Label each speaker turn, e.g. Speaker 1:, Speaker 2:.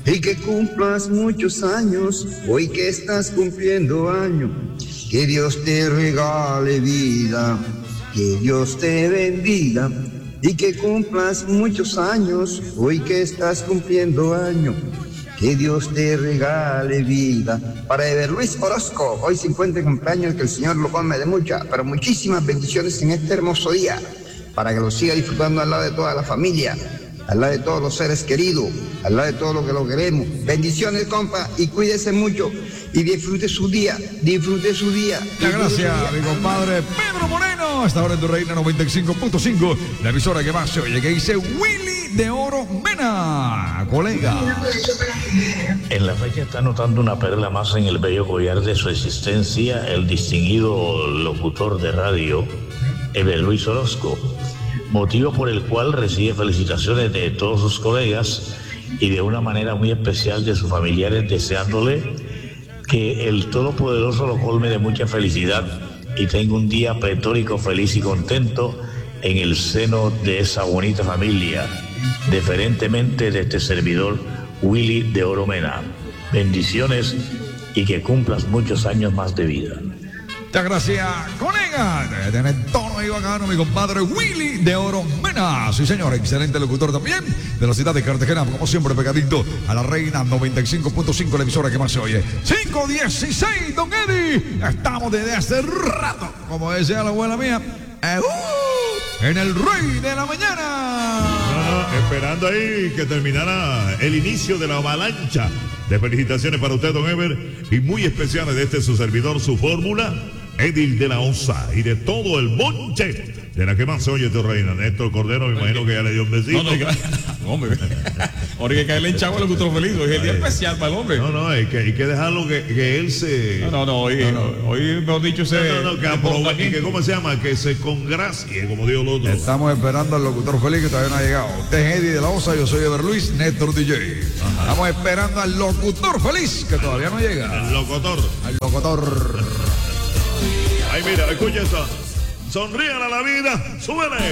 Speaker 1: y que cumplas muchos años, hoy que estás cumpliendo año. Que Dios te regale vida, que Dios te bendiga y que cumplas muchos años, hoy que estás cumpliendo año. Que Dios te regale vida. Para Ever Luis Orozco, hoy 50 cumpleaños, que el Señor lo colme de muchas, pero muchísimas bendiciones en este hermoso día, para que lo siga disfrutando al lado de toda la familia, al lado de todos los seres queridos, al lado de todo lo que lo queremos. Bendiciones, compa, y cuídese mucho y disfrute su día, disfrute su día.
Speaker 2: Muchas gracias, mi compadre Pedro Moreno. Hasta ahora en Tu Reina 95.5, la emisora que más se oye, que dice Willy de Oro Mena, colega.
Speaker 3: En la fecha está notando una perla más en el bello collar de su existencia el distinguido locutor de radio, Ever Luis Orozco, motivo por el cual recibe felicitaciones de todos sus colegas y de una manera muy especial de sus familiares, deseándole que el Todopoderoso lo colme de mucha felicidad y tenga un día pletórico, feliz y contento en el seno de esa bonita familia. Deferentemente de este servidor, Willy de Oro Mena. Bendiciones y que cumplas muchos años más de vida.
Speaker 2: Muchas gracias, colega. Tiene tono y bacano, mi compadre Willy de Oro Mena. Sí, señor, excelente locutor también de la ciudad de Cartagena, como siempre, pegadito a la Reina 95.5, la emisora que más se oye. 5:16, don Eddie. Estamos desde hace rato, como decía la abuela mía, en el Rey de la Mañana.
Speaker 4: Esperando ahí que terminara el inicio de la avalancha de felicitaciones para usted, don Ever, y muy especiales de este su servidor, su fórmula, Edil de la Osa, y de todo el bonche de la que más se oye, tu reina. Néstor Cordero, me imagino que ya le dio un besito.
Speaker 5: No, hombre. Ahora hay que caerle en chavo al locutor feliz. Hoy es el día especial para el hombre.
Speaker 4: No, hay que dejarlo que él se...
Speaker 5: Hoy mejor dicho,
Speaker 4: que aproveche, que ¿cómo se llama? Que se congracie, como dijo el otro.
Speaker 2: Estamos esperando al locutor feliz que todavía no ha llegado. Usted es Eddie de la Osa, yo soy Ever Luis, Néstor DJ. Ajá. Estamos esperando al locutor feliz que todavía no llega.
Speaker 4: El locutor.
Speaker 2: Al locutor.
Speaker 4: Ay, mira, escucha esta. Sonríe a la vida, súbele.